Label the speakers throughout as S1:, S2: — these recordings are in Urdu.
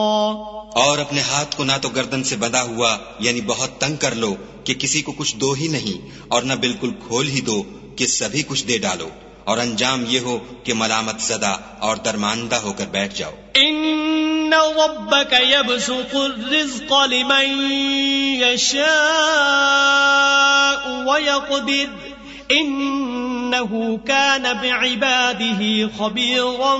S1: اور اپنے ہاتھ کو نہ تو گردن سے بندھا ہوا یعنی بہت تنگ کر لو کہ کسی کو کچھ دو ہی نہیں، اور نہ بالکل کھول ہی دو کہ سبھی کچھ دے ڈالو، اور انجام یہ ہو کہ ملامت زدہ اور درماندہ ہو کر بیٹھ جاؤ۔
S2: ان ربک یبسط الرزق لمن یشاء ویقدر انه كان بعباده خبيرا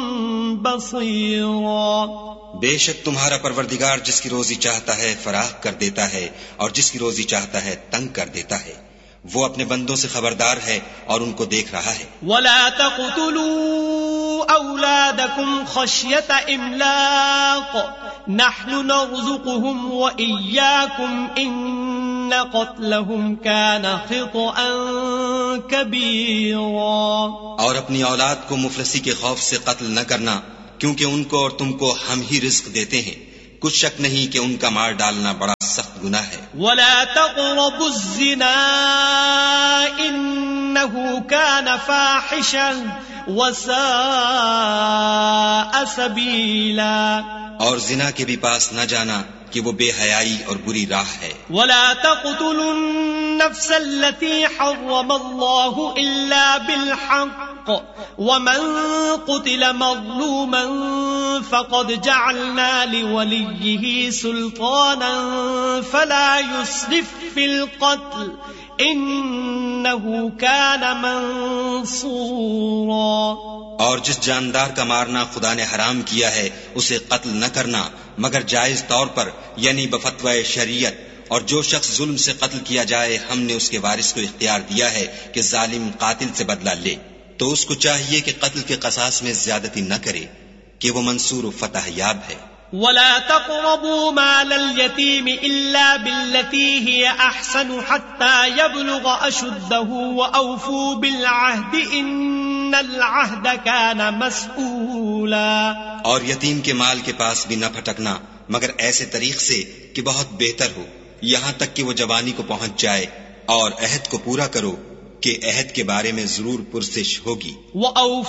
S2: بصيرا۔
S1: بے شک تمہارا پروردگار جس کی روزی چاہتا ہے فراخ کر دیتا ہے، اور جس کی روزی چاہتا ہے تنگ کر دیتا ہے، وہ اپنے بندوں سے خبردار ہے اور ان کو دیکھ رہا ہے۔
S2: ولا تقتلوا اولادکم خشیۃ املاق نحن نرزقهم وإياكم ان قتلهم كان خطأ كبيرا۔
S1: اور اپنی اولاد کو مفلسی کے خوف سے قتل نہ کرنا، کیونکہ ان کو اور تم کو ہم ہی رزق دیتے ہیں، کچھ شک نہیں کہ ان کا مار ڈالنا بڑا سخت گناہ ہے۔
S2: ولا تقربوا الزنا انه كان فاحشا وساء سبيلا۔
S1: اور زنا کے بھی پاس نہ جانا کہ وہ بے حیائی اور بری راہ ہے۔
S2: ولا تقتلوا النفس التي حرم الله الا بالحق ومن قتل مظلوما فقد جعلنا لوليه سلطانا فلا يسرف في القتل انه كان منصورا۔
S1: اور جس جاندار کا مارنا خدا نے حرام کیا ہے اسے قتل نہ کرنا مگر جائز طور پر یعنی بفتوی شریعت، اور جو شخص ظلم سے قتل کیا جائے ہم نے اس کے وارث کو اختیار دیا ہے کہ ظالم قاتل سے بدلہ لے، تو اس کو چاہیے کہ قتل کے قصاص میں زیادتی نہ کرے کہ وہ منصور و فتح یاب ہے۔
S2: ولا تقربوا مال اليتيم الا بالتي هي احسن حتى يبلغ اشده واوفوا بالعهد ان العهد كان مسؤولا۔
S1: اور یتیم کے مال کے پاس بھی نہ پھٹکنا مگر ایسے طریق سے کہ بہت بہتر ہو، یہاں تک کہ وہ جوانی کو پہنچ جائے، اور عہد کو پورا کرو کہ عہد کے بارے میں ضرور پرسش ہوگی۔